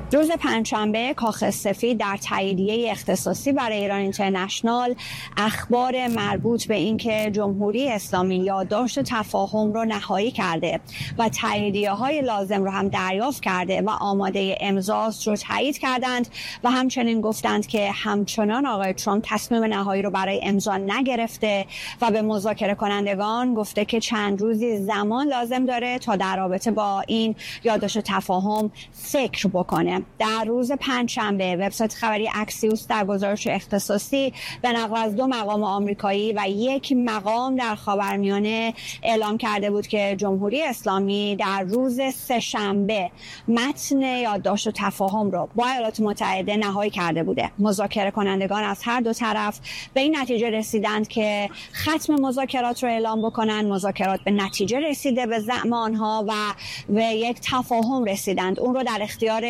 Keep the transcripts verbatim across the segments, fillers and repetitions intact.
روز پنجشنبه کاخ سفید در تاییدیه اختصاصی برای ایران اینترنشنال اخبار مربوط به اینکه جمهوری اسلامی یادداشت تفاهم رو نهایی کرده و تاییدیه‌های لازم رو هم دریافت کرده و آماده امضاست رو تایید کردند و همچنین گفتند که همچنان آقای ترامپ تصمیم نهایی رو برای امضا نگرفته و به مذاکره کنندگان گفته که چند روزی زمان لازم داره تا در رابطه با این یادداشت تفاهم فکر بکنه. در روز پنجشنبه وبسایت خبری اکسیوس در گزارش اختصاصی به نقل از دو مقام آمریکایی و یک مقام در خاورمیانه اعلام کرده بود که جمهوری اسلامی در روز سه‌شنبه متن یادداشت تفاهم رو با ایالات متحده نهایی کرده بوده. مذاکره کنندگان از هر دو طرف به این نتیجه رسیدند که ختم مذاکرات رو اعلام بکنن. مذاکرات به نتیجه رسیده به زعم آنها و به یک تفاهم رسیدند. اون رو در اختیار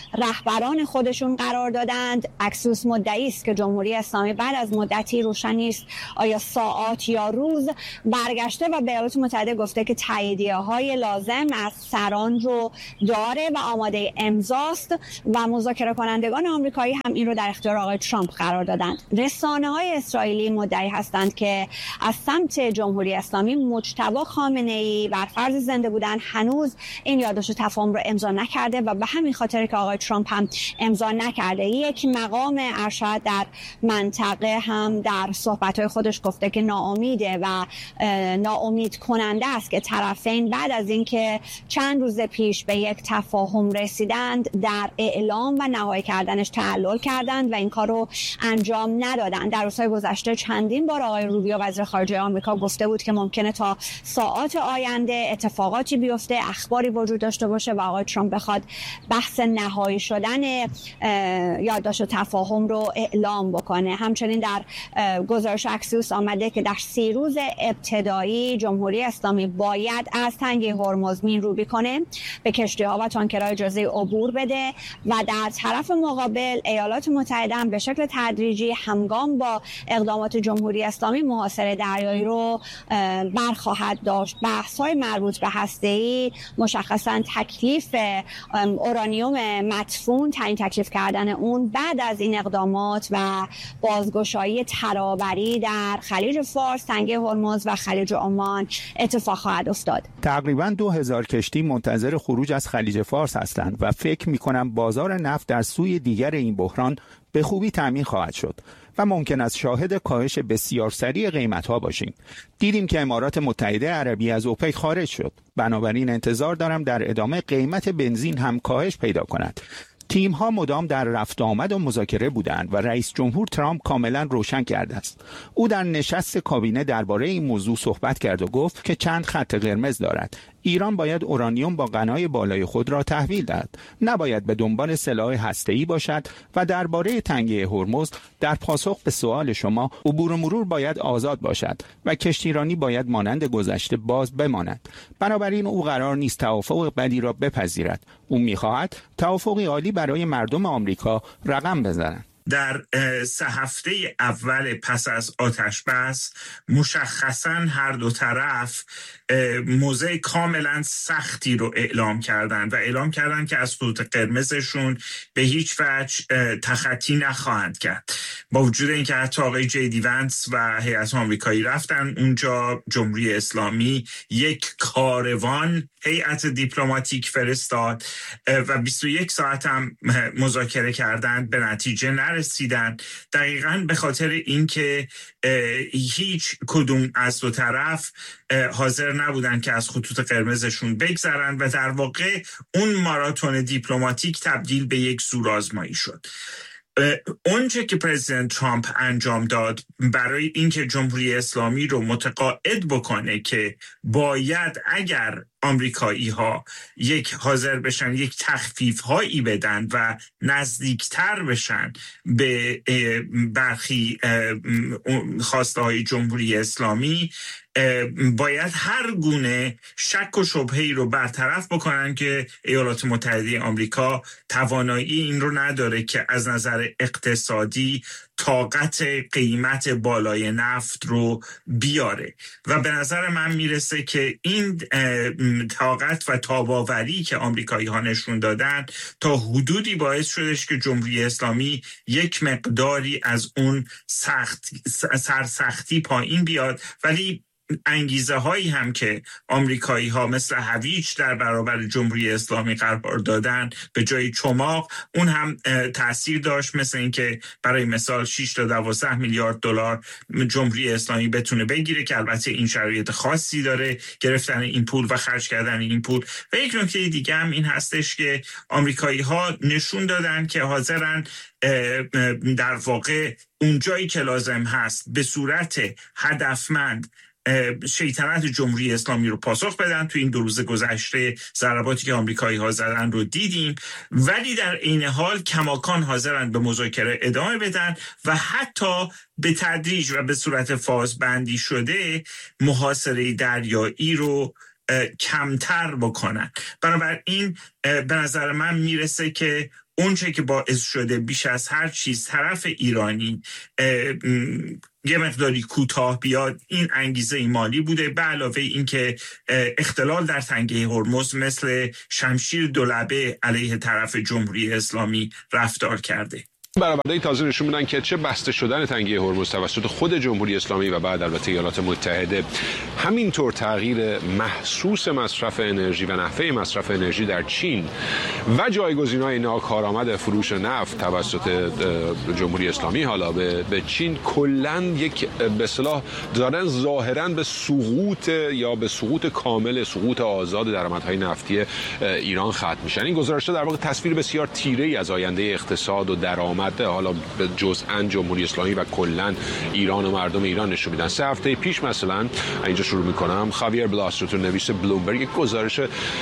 رهبران خودشون قرار دادند. اکسیوس مدعی است که جمهوری اسلامی بعد از مدتی روشن نیست آیا ساعات یا روز برگشته و به ایالات متحده گفته که تاییدیه‌های لازم از سران رو داره و آماده امضاست و مذاکره کنندگان آمریکایی هم این رو در اختیار آقای ترامپ قرار دادند. رسانه‌های اسرائیلی مدعی هستند که از سمت جمهوری اسلامی مجتبی خامنه‌ای بر فرض زنده بودن هنوز این یادداشت تفاهم رو امضا نکرده و به همین خاطر که آقای ترامپ هم امضا نکرده. یک مقام ارشد در منطقه هم در صحبت‌های خودش گفته که ناامیده و ناامید کننده است که طرفین بعد از اینکه چند روز پیش به یک تفاهم رسیدند در اعلام و نهایی کردنش تعلل کردند و این کار رو انجام ندادند. در روزهای گذشته چندین بار آقای روبیو وزیر خارجه آمریکا گفته بود که ممکنه تا ساعات آینده اتفاقاتی بیفته، اخباری وجود داشته باشه و آقای ترامپ بخواد بحث نهایی شدن یادداشت تفاهم رو اعلام بکنه. همچنین در گزارش اکسیوس آمده که در سی روز ابتدایی جمهوری اسلامی باید از تنگه هرمز مین‌روبی کنه، به کشتی‌ها و تانکرها اجازه عبور بده و در طرف مقابل ایالات متحده هم به شکل تدریجی همگام با اقدامات جمهوری اسلامی محاصره دریایی رو برخواهد داشت. بحث‌های مربوط به هسته‌ای مشخصاً تکلیف اورانیوم مدفون، تعیین تکلیف کردن اون بعد از این اقدامات و بازگشایی ترابری در خلیج فارس، تنگه هرمز و خلیج عمان اتفاق خواهد افتاد. تقریباً دو هزار کشتی منتظر خروج از خلیج فارس هستند و فکر می‌کنم بازار نفت در سوی دیگر این بحران به خوبی تامین خواهد شد و ممکن است شاهد کاهش بسیار سریع قیمت‌ها باشیم. دیدیم که امارات متحده عربی از اوپک خارج شد. بنابراین انتظار دارم در ادامه قیمت بنزین هم کاهش پیدا کند. تیم‌ها مدام در رفت آمد و مذاکره بودند و رئیس جمهور ترامپ کاملا روشن کرده است. او در نشست کابینه درباره این موضوع صحبت کرد و گفت که چند خط قرمز دارد. ایران باید اورانیوم با غنای بالای خود را تحویل دهد، نباید به دنبال سلاح هسته‌ای باشد و درباره تنگه هرمز در پاسخ به سوال شما عبور و مرور باید آزاد باشد و کشتیرانی باید مانند گذشته باز بماند. بنابراین او قرار نیست توافق بدی را بپذیرد. او می‌خواهد توافقی عالی برای مردم آمریکا رقم بزنند. در سه هفته اول پس از آتش بس مشخصاً هر دو طرف موضع کاملا سختی رو اعلام کردن و اعلام کردن که از خطوط قرمزشون به هیچ وجه تخطی نخواهند کرد. با وجود اینکه حتی آقای جی دی ونس و هیئت آمریکایی رفتن اونجا، جمهوری اسلامی یک کاروان هیئت دیپلماتیک فرستاد و بیست و یک ساعت هم مذاکره کردند، به نتیجه نرسیدن. دقیقاً به خاطر اینکه هیچ کدوم از دو طرف حاضر نبودن که از خطوط قرمزشون بگذرن و در واقع اون ماراتون دیپلماتیک تبدیل به یک زورآزمایی شد. اونچه که پرزیدنت ترامپ انجام داد برای اینکه جمهوری اسلامی رو متقاعد بکنه که باید اگر آمریکایی ها یک حاضر بشن یک تخفیف هایی بدن و نزدیکتر بشن به برخی خواسته های جمهوری اسلامی، باید هر گونه شک و شبهه‌ای رو برطرف بکنن که ایالات متحده آمریکا توانایی این رو نداره که از نظر اقتصادی طاقت قیمت بالای نفت رو بیاره و به نظر من میرسه که این طاقت و تاباوری که آمریکایی ها نشون دادن تا حدودی باعث شدش که جمهوری اسلامی یک مقداری از اون سخت سرسختی پایین بیاد، ولی انگیزه هایی هم که آمریکایی ها مثل هویج در برابر جمهوری اسلامی قرار دادن به جای چماق، اون هم تاثیر داشت. مثل اینکه برای مثال شش تا دوازده میلیارد دلار جمهوری اسلامی بتونه بگیره که البته این شرایط خاصی داره گرفتن این پول و خرج کردن این پول. و یک نکته دیگه هم این هستش که آمریکایی ها نشون دادن که حاضرن در واقع اونجایی که لازم هست به صورت هدفمند شیطنت جمهوری اسلامی رو پاسخ بدن. تو این دو روز گذشته ضرباتی که آمریکایی ها زدن رو دیدیم، ولی در این حال کماکان حاضرن به مذاکره ادامه بدن و حتی به تدریج و به صورت فازبندی شده محاصره دریایی رو کمتر بکنن. بنابراین به نظر من میرسه که اونچه که باعث شده بیش از هر چیز طرف ایرانی یه مقداری کوتاه بیاد این انگیزه مالی بوده، به علاوه این که اختلال در تنگه هرمز مثل شمشیر دولبه علیه طرف جمهوری اسلامی رفتار کرده. برآوردهای تازه نشون میدن که چه بسته شدن تنگه هرمز توسط خود جمهوری اسلامی و بعد البته ایالات متحده، همینطور تغییر محسوس مصرف انرژی و نحوه مصرف انرژی در چین و جایگزین‌های ناکارآمد فروش نفت توسط جمهوری اسلامی حالا به, به چین کلاً یک به اصطلاح دارن ظاهراً به سقوط یا به سقوط کامل، سقوط آزاد درآمدهای نفتی ایران ختم میشن. این گزارش‌ها در واقع تصویر بسیار تیره‌ای از آینده اقتصاد و درآمد حالا به جزءاً جمهوری اسلامی و کلاً ایران و مردم ایران نشون میدن. سه هفته پیش مثلا اینجا شروع میکنم، خاویر بلاستر، نویس بلومبرگ، یک گزارش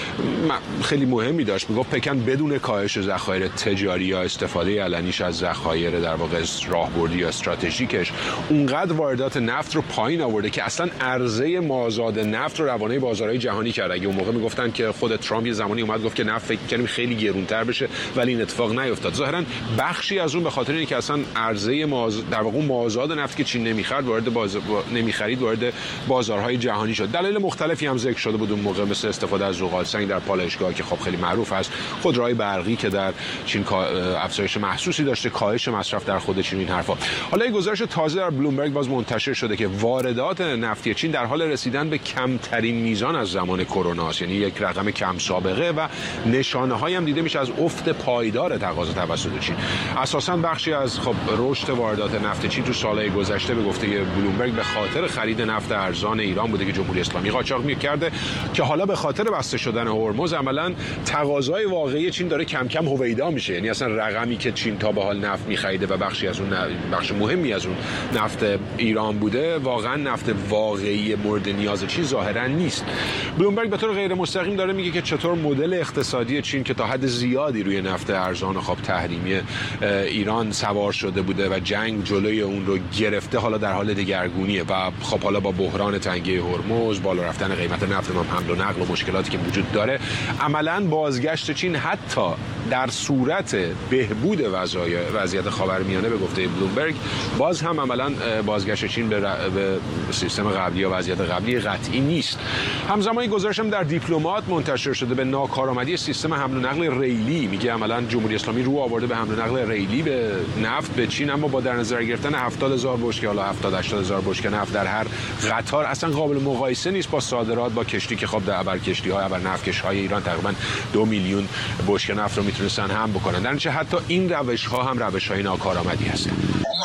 خیلی مهمی داشت، میگفت پکن بدون کاهش ذخایر تجاری یا استفاده علنیش از ذخایر در واقع راهبردی یا استراتژیکش اونقدر واردات نفت رو پایین آورده که اصلا عرضه مازاد نفت رو روانه بازارهای جهانی کرد. اگه اون موقع میگفتن که خود ترامپ یه زمانی اومد گفت که نفت فکر کنیم خیلی گرونتر بشه، ولی این اتفاق نیفتاد. ظاهرا بخشی از اون به خاطر اینکه اصلا عرضه ماز... در واقع مازاد نفت که چین نمیخرد وارد باز... نمیخرید وارد بازارهای جهانی شد. دلایل مختلفی هم ذکر شده بود اون موقع، مثل استفاده از زغال سنگ در پالایشگاه که خب خیلی معروف است، خودروهای برقی که در چین افزایش محسوسی داشته، کاهش مصرف در خود چین، این حرفا. حالا این گزارش تازه در بلومبرگ باز منتشر شده که واردات نفتی چین در حال رسیدن به کمترین میزان از زمان کرونا است، یعنی یک رقم کم سابقه و نشانه‌هایی هم دیده میشه از افت پایدار تقاضا توسط چین. اساساً بخشی از خب رشد واردات نفت چین تو سالهای گذشته به گفته بلومبرگ به خاطر خرید نفت ارزان ایران بوده که جمهوری اسلامی قاچاق می‌کرده، که حالا به خاطر بسته شدن هرمز عملاً تقاضای واقعی چین داره کم کم هویدا میشه. یعنی اصلا رقمی که چین تا به حال نفت می‌خریده و بخشی از اون بخش مهمی از اون نفت ایران بوده، واقعاً نفت واقعی مورد نیاز چین ظاهراً نیست. بلومبرگ به طور غیر مستقیم داره میگه که چطور مدل اقتصادی چین که تا حد زیادی روی نفت ارزان خب تحریمی ایران سوار شده بوده و جنگ جلوی اون رو گرفته، حالا در حال دگرگونیه و خب حالا با بحران تنگه هرمز، بالا رفتن قیمت نفت، هم حمل و نقل و مشکلاتی که وجود داره، عملاً بازگشت چین حتی در صورت بهبود وضعیت خاورمیانه به گفته بلومبرگ، باز هم عملاً بازگشت چین به, ر... به سیستم قبلی یا وضعیت قبلی قطعی نیست. همزمان گزارش هم در دیپلمات منتشر شده به ناکارآمدی سیستم حمل و نقل ریلی. میگه عملاً جمهوری اسلامی رو آورده به حمل و نقل ریلی به نفت به چین، اما با در نظر گرفتن هفتاد هزار بشکه، حالا هفتاد هشتاد هزار بشکه نفت در هر قطار، اصلا قابل مقایسه نیست با صادرات با کشتی که خب در ابر کشتی های ابر نفتکش های ایران تقریبا دو میلیون بشکه نفت رو میتونستن هم بکنن. در نتیجه حتی این روش ها هم روش های ناکارآمدی هستند.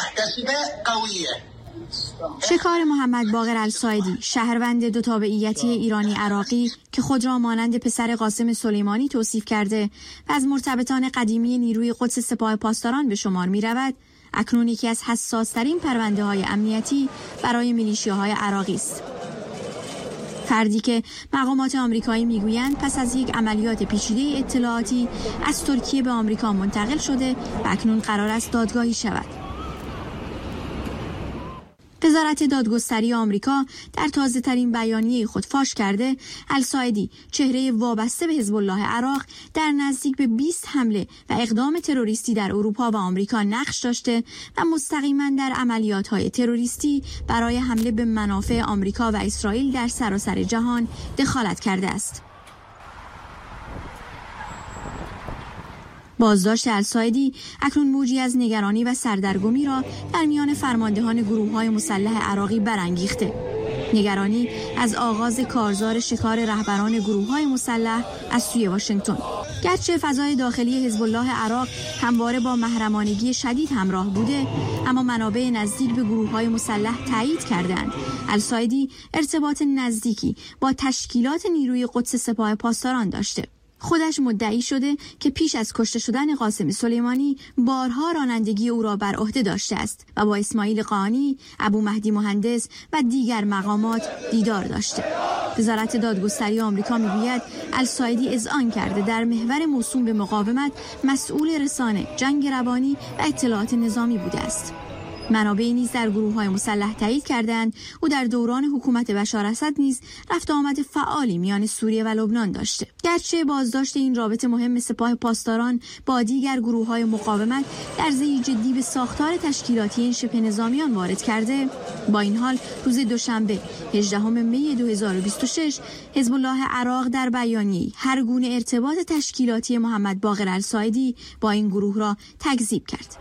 شکار محمد باقر السایدی، شهروند دو تابعیتی ایرانی عراقی که خود را مانند پسر قاسم سلیمانی توصیف کرده و از مرتبطان قدیمی نیروی قدس سپاه پاسداران به شمار می رود، اکنون یکی از حساس‌ترین پرونده های امنیتی برای میلیشیاهای عراقی است. فردی که مقامات آمریکایی میگویند پس از یک عملیات پیچیده اطلاعاتی از ترکیه به آمریکا منتقل شده و اکنون قرار است دادگاهی شود. وزارت دادگستری آمریکا در تازه‌ترین بیانیه خود فاش کرده السایدی چهره وابسته به حزب الله عراق در نزدیک به بیست حمله و اقدام تروریستی در اروپا و آمریکا نقش داشته و مستقیما در عملیات‌های تروریستی برای حمله به منافع آمریکا و اسرائیل در سراسر جهان دخالت کرده است. بازداشت السایدی اکنون موجی از نگرانی و سردرگمی را در میان فرماندهان گروه‌های مسلح عراقی برانگیخته. نگرانی از آغاز کارزار شکار رهبران گروه‌های مسلح از سوی واشنگتن. گرچه فضای داخلی حزب الله عراق همواره با محرمانگی شدید همراه بوده، اما منابع نزدیک به گروه‌های مسلح تایید کردند السایدی ارتباط نزدیکی با تشکیلات نیروی قدس سپاه پاسداران داشته. خودش مدعی شده که پیش از کشته شدن قاسم سلیمانی بارها رانندگی او را بر عهده داشته است و با اسماعیل قانی، ابو مهدی مهندس و دیگر مقامات دیدار داشته. وزارت دادگستری آمریکا میگوید السایدی اذعان کرده در محور موسوم به مقاومت مسئول رسانه، جنگ روانی و اطلاعات نظامی بوده است. منابعی نیز در گروه‌های مسلح تایید کردند او در دوران حکومت بشار اسد نیز رفت آمد فعالی میان سوریه و لبنان داشته. گرچه بازداشت این رابط مهم سپاه پاسداران با دیگر گروه‌های مقاومت در ضیع جدی به ساختار تشکیلاتی این شبه نظامیان وارد کرده، با این حال روز دوشنبه هجدهم می دو هزار و بیست و شش حزب الله عراق در بیانیه‌ای هر گونه ارتباط تشکیلاتی محمد باقر السایدی با این گروه را تکذیب کرد.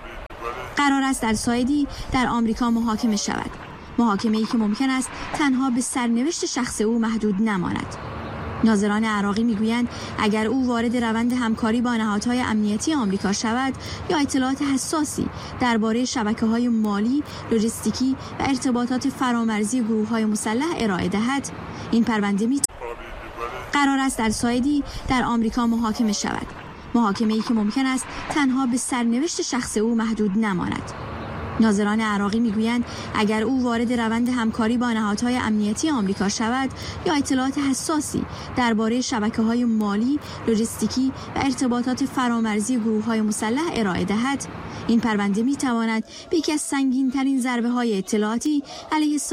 قرار است السایدی در آمریکا محاکمه شود. محاکمه‌ای که ممکن است تنها به سرنوشت شخص او محدود نماند. ناظران عراقی میگویند اگر او وارد روند همکاری با نهادهای امنیتی آمریکا شود یا اطلاعات حساسی درباره شبکه‌های مالی، لوجستیکی و ارتباطات فرامرزی گروه‌های مسلح ارائه دهد، این پرونده می قرار است السایدی در آمریکا محاکمه شود. محاکمه‌ای که ممکن است تنها به سرنوشت شخص او محدود نماند. ناظران عراقی میگویند اگر او وارد روند همکاری با نهادهای امنیتی آمریکا شود یا اطلاعات حساسی درباره شبکه‌های مالی، لوجستیکی و ارتباطات فرامرزی گروه‌های مسلح ارائه دهد، این پرونده می‌تواند به یکی از سنگین‌ترین ضربه‌های اطلاعاتی علیه